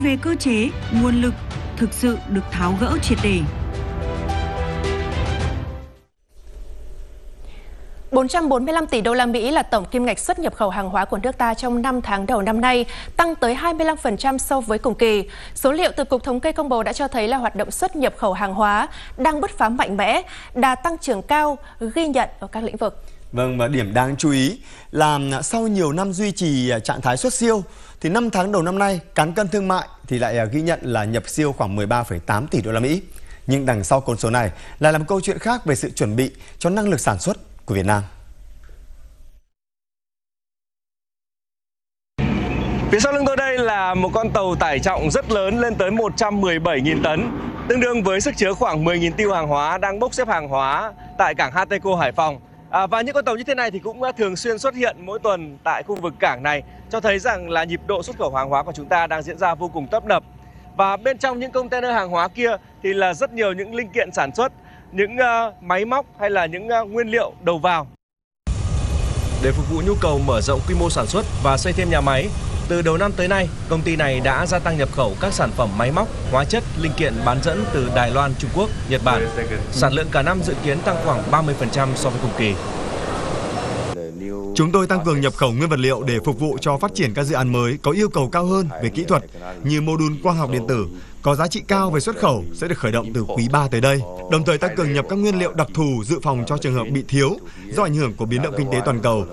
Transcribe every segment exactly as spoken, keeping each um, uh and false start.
về cơ chế, nguồn lực thực sự được tháo gỡ triệt để. bốn trăm bốn mươi lăm tỷ đô la Mỹ là tổng kim ngạch xuất nhập khẩu hàng hóa của nước ta trong năm tháng đầu năm nay, tăng tới hai mươi lăm phần trăm so với cùng kỳ. Số liệu từ Cục Thống kê công bố đã cho thấy là hoạt động xuất nhập khẩu hàng hóa đang bứt phá mạnh mẽ, đà tăng trưởng cao ghi nhận ở các lĩnh vực. Vâng, và điểm đáng chú ý là sau nhiều năm duy trì trạng thái xuất siêu, thì năm tháng đầu năm nay, cán cân thương mại thì lại ghi nhận là nhập siêu khoảng mười ba phẩy tám tỷ đô la Mỹ. Nhưng đằng sau con số này lại là một câu chuyện khác về sự chuẩn bị cho năng lực sản xuất của Việt Nam. Phía sau lưng tôi đây là một con tàu tải trọng rất lớn lên tới một trăm mười bảy nghìn tấn, tương đương với sức chứa khoảng mười nghìn tiêu hàng hóa đang bốc xếp hàng hóa tại cảng Hateco Hải Phòng. À, và những con tàu như thế này thì cũng thường xuyên xuất hiện mỗi tuần tại khu vực cảng này, cho thấy rằng là nhịp độ xuất khẩu hàng hóa của chúng ta đang diễn ra vô cùng tấp nập. Và bên trong những container hàng hóa kia thì là rất nhiều những linh kiện sản xuất, những uh, máy móc hay là những uh, nguyên liệu đầu vào. Để phục vụ nhu cầu mở rộng quy mô sản xuất và xây thêm nhà máy, từ đầu năm tới nay, công ty này đã gia tăng nhập khẩu các sản phẩm máy móc, hóa chất, linh kiện bán dẫn từ Đài Loan, Trung Quốc, Nhật Bản. Sản lượng cả năm dự kiến tăng khoảng ba mươi phần trăm so với cùng kỳ. Chúng tôi tăng cường nhập khẩu nguyên vật liệu để phục vụ cho phát triển các dự án mới có yêu cầu cao hơn về kỹ thuật như mô đun quang học điện tử, có giá trị cao về xuất khẩu sẽ được khởi động từ quý ba tới đây. Đồng thời tăng cường nhập các nguyên liệu đặc thù dự phòng cho trường hợp bị thiếu do ảnh hưởng của biến động kinh tế toàn cầu.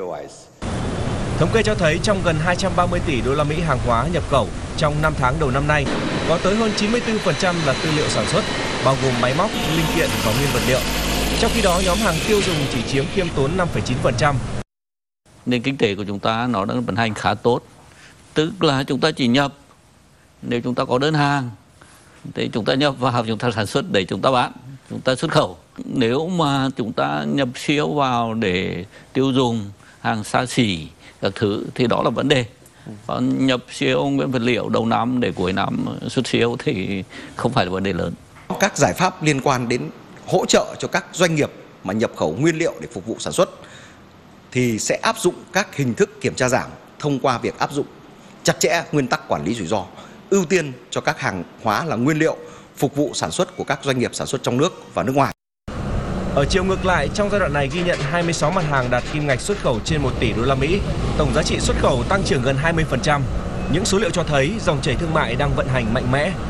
Thống kê cho thấy trong gần hai trăm ba mươi tỷ đô la Mỹ hàng hóa nhập khẩu trong năm tháng đầu năm nay, có tới hơn chín mươi tư phần trăm là tư liệu sản xuất, bao gồm máy móc, linh kiện và nguyên vật liệu. Trong khi đó, nhóm hàng tiêu dùng chỉ chiếm khiêm tốn năm phẩy chín phần trăm. Nền kinh tế của chúng ta nó đang vận hành khá tốt, tức là chúng ta chỉ nhập nếu chúng ta có đơn hàng, thì chúng ta nhập vào, chúng ta sản xuất để chúng ta bán, chúng ta xuất khẩu. Nếu mà chúng ta nhập siêu vào để tiêu dùng hàng xa xỉ các thứ thì đó là vấn đề. Còn nhập siêu nguyên vật liệu đầu năm để cuối năm xuất siêu thì không phải là vấn đề lớn. Các giải pháp liên quan đến hỗ trợ cho các doanh nghiệp mà nhập khẩu nguyên liệu để phục vụ sản xuất thì sẽ áp dụng các hình thức kiểm tra giảm thông qua việc áp dụng chặt chẽ nguyên tắc quản lý rủi ro, ưu tiên cho các hàng hóa là nguyên liệu phục vụ sản xuất của các doanh nghiệp sản xuất trong nước và nước ngoài. Ở chiều ngược lại, trong giai đoạn này ghi nhận hai mươi sáu mặt hàng đạt kim ngạch xuất khẩu trên một tỷ đô la Mỹ, tổng giá trị xuất khẩu tăng trưởng gần hai mươi phần trăm. Những số liệu cho thấy dòng chảy thương mại đang vận hành mạnh mẽ.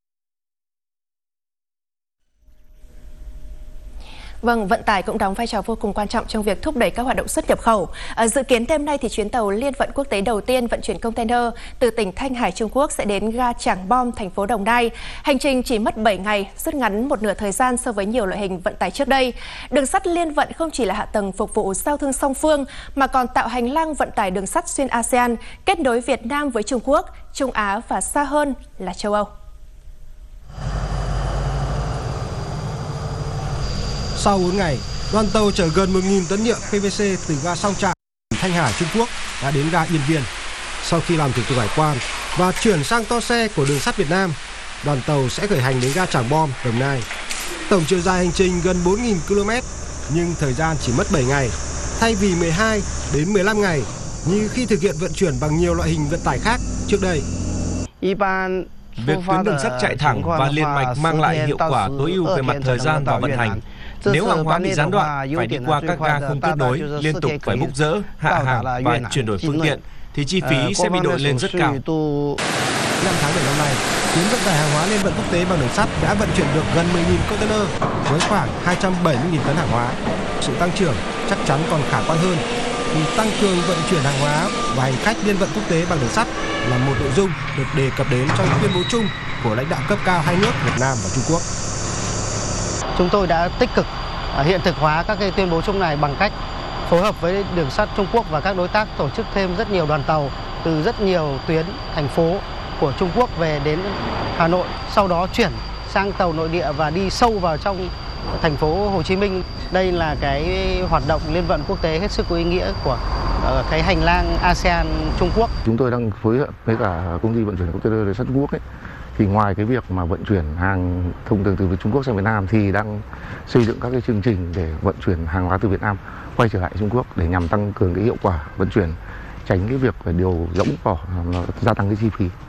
Vâng, vận tải cũng đóng vai trò vô cùng quan trọng trong việc thúc đẩy các hoạt động xuất nhập khẩu. À, dự kiến đêm nay thì chuyến tàu liên vận quốc tế đầu tiên vận chuyển container từ tỉnh Thanh Hải, Trung Quốc sẽ đến ga Trảng Bom, thành phố Đồng Nai. Hành trình chỉ mất bảy ngày, rút ngắn một nửa thời gian so với nhiều loại hình vận tải trước đây. Đường sắt liên vận không chỉ là hạ tầng phục vụ giao thương song phương mà còn tạo hành lang vận tải đường sắt xuyên a sê an, kết nối Việt Nam với Trung Quốc, Trung Á và xa hơn là châu Âu. Sau bốn ngày, đoàn tàu chở gần một nghìn tấn nhựa pê vê xê từ ga Song Trại, Thanh Hải, Trung Quốc đã đến ga Yên Viên. Sau khi làm thủ tục hải quan và chuyển sang toa xe của đường sắt Việt Nam, đoàn tàu sẽ khởi hành đến ga Trảng Bom, Đồng Nai. Tổng chiều dài hành trình gần bốn nghìn ki lô mét, nhưng thời gian chỉ mất bảy ngày, thay vì mười hai đến mười lăm ngày như khi thực hiện vận chuyển bằng nhiều loại hình vận tải khác trước đây. Việc tuyến đường sắt chạy thẳng và liên mạch mang lại hiệu quả tối ưu về mặt thời gian và vận hành. Nếu hàng hóa bị gián đoạn, phải đi qua các ga không kết nối, liên tục phải bốc dỡ, hạ hàng và chuyển đổi phương tiện, thì chi phí sẽ bị đội lên rất cao. Năm tháng đầu năm nay, tuyến vận tải hàng hóa liên vận quốc tế bằng đường sắt đã vận chuyển được gần mười nghìn container với khoảng hai trăm bảy mươi nghìn tấn hàng hóa. Sự tăng trưởng chắc chắn còn khả quan hơn vì tăng cường vận chuyển hàng hóa và hành khách liên vận quốc tế bằng đường sắt là một nội dung được đề cập đến trong tuyên bố chung của lãnh đạo cấp cao hai nước Việt Nam và Trung Quốc. Chúng tôi đã tích cực hiện thực hóa các cái tuyên bố chung này bằng cách phối hợp với đường sắt Trung Quốc và các đối tác tổ chức thêm rất nhiều đoàn tàu từ rất nhiều tuyến thành phố của Trung Quốc về đến Hà Nội, sau đó chuyển sang tàu nội địa và đi sâu vào trong thành phố Hồ Chí Minh. Đây là cái hoạt động liên vận quốc tế hết sức có ý nghĩa của cái hành lang a sê an Trung Quốc. Chúng tôi đang phối hợp với cả công ty vận chuyển container đường sắt Trung Quốc ấy, thì ngoài cái việc mà vận chuyển hàng thông thường từ Trung Quốc sang Việt Nam thì đang xây dựng các cái chương trình để vận chuyển hàng hóa từ Việt Nam quay trở lại Trung Quốc để nhằm tăng cường cái hiệu quả vận chuyển, tránh cái việc phải điều rỗng bỏ gia tăng cái chi phí.